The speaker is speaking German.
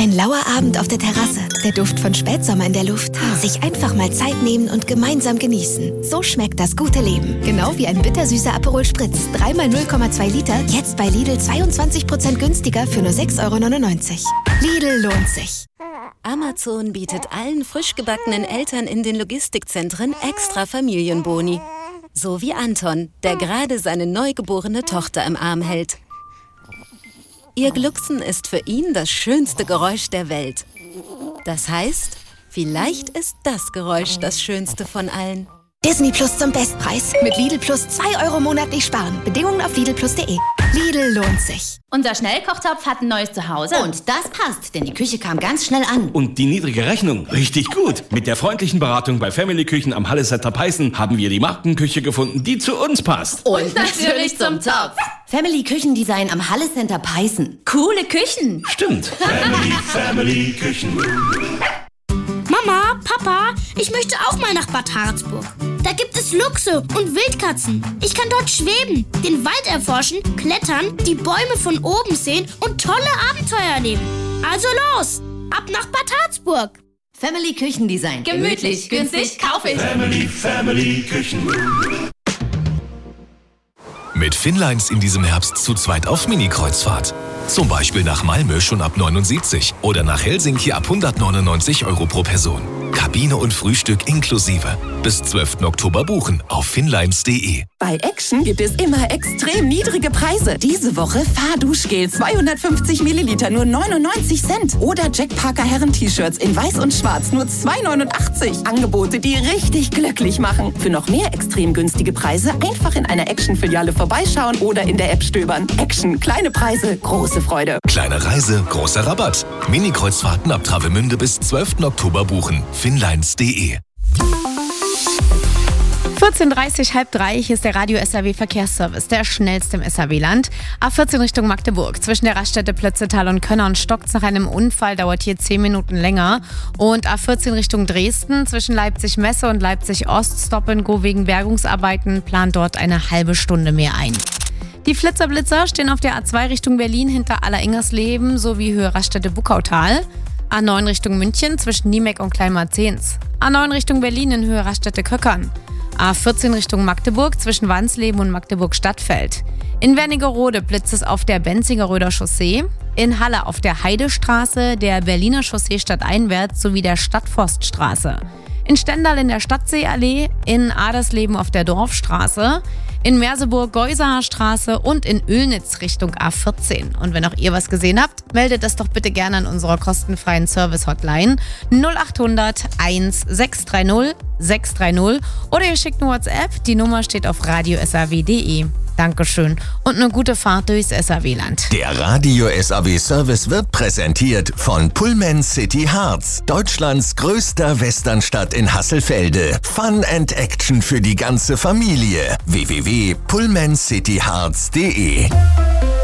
Ein lauer Abend auf der Terrasse, der Duft von Spätsommer in der Luft. Sich einfach mal Zeit nehmen und gemeinsam genießen. So schmeckt das gute Leben. Genau wie ein bittersüßer Aperol Spritz. 3x 0,2 Liter, jetzt bei Lidl 22% günstiger für nur 6,99 €. Lidl lohnt sich. Amazon bietet allen frisch gebackenen Eltern in den Logistikzentren extra Familienboni. So wie Anton, der gerade seine neugeborene Tochter im Arm hält. Ihr Glucksen ist für ihn das schönste Geräusch der Welt. Das heißt, vielleicht ist das Geräusch das schönste von allen. Disney Plus zum Bestpreis. Mit Lidl Plus 2 € monatlich sparen. Bedingungen auf lidlplus.de. Lidl lohnt sich. Unser Schnellkochtopf hat ein neues Zuhause. Und das passt, denn die Küche kam ganz schnell an. Und die niedrige Rechnung, richtig gut. Mit der freundlichen Beratung bei Family Küchen am Hallesetter Peißen haben wir die Markenküche gefunden, die zu uns passt. Und natürlich zum Topf. Family Küchendesign am Hallecenter Peißen. Coole Küchen. Stimmt. Family Küchen. Mama, Papa, ich möchte auch mal nach Bad Harzburg. Da gibt es Luchse und Wildkatzen. Ich kann dort schweben, den Wald erforschen, klettern, die Bäume von oben sehen und tolle Abenteuer erleben. Also los, ab nach Bad Harzburg. Family Küchendesign. Gemütlich, günstig, kaufe ich. Family Küchen. Mit Finnlines in diesem Herbst zu zweit auf Mini-Kreuzfahrt. Zum Beispiel nach Malmö schon ab 79 oder nach Helsinki ab 199 € pro Person. Kabine und Frühstück inklusive. Bis 12. Oktober buchen auf finnlines.de. Bei Action gibt es immer extrem niedrige Preise. Diese Woche Fahrduschgel 250 Milliliter nur 99 Cent. Oder Jack Parker Herren-T-Shirts in weiß und schwarz nur 2,89 €. Angebote, die richtig glücklich machen. Für noch mehr extrem günstige Preise einfach in einer Action-Filiale vorbeischauen oder in der App stöbern. Action, kleine Preise, große Freude. Kleine Reise, großer Rabatt. Mini-Kreuzfahrten ab Travemünde bis 12. Oktober buchen. finnlines.de. 14:30, halb drei, hier ist der Radio SAW Verkehrsservice, der schnellste im SAW-Land. A14 Richtung Magdeburg, zwischen der Raststätte Plötzetal und Könnern stockt's nach einem Unfall, dauert hier 10 Minuten länger. Und A14 Richtung Dresden, zwischen Leipzig-Messe und Leipzig-Ost, Stop-and-Go wegen Bergungsarbeiten, plant dort eine halbe Stunde mehr ein. Die Flitzer-Blitzer stehen auf der A2 Richtung Berlin hinter Alleringers-Leben sowie Höhe Raststätte Buckautal. A9 Richtung München zwischen Niemek und Kleinmarzens. A9 Richtung Berlin in Höhe Raststätte Köckern. A14 Richtung Magdeburg zwischen Wansleben und Magdeburg-Stadtfeld. In Wernigerode blitzt es auf der Benzingeröder Chaussee. In Halle auf der Heidestraße, der Berliner Chaussee stadteinwärts sowie der Stadtforststraße. In Stendal in der Stadtseeallee, in Adersleben auf der Dorfstraße, in Merseburg Geusaer Straße und in Oelnitz Richtung A14. Und wenn auch ihr was gesehen habt, meldet das doch bitte gerne an unserer kostenfreien Service-Hotline 0800 1630 630 oder ihr schickt eine WhatsApp, die Nummer steht auf radiosaw.de. Dankeschön und eine gute Fahrt durchs SAW-Land. Der Radio SAW Service wird präsentiert von Pullman City Harz, Deutschlands größter Westernstadt in Hasselfelde. Fun and Action für die ganze Familie. www.pullmancityharz.de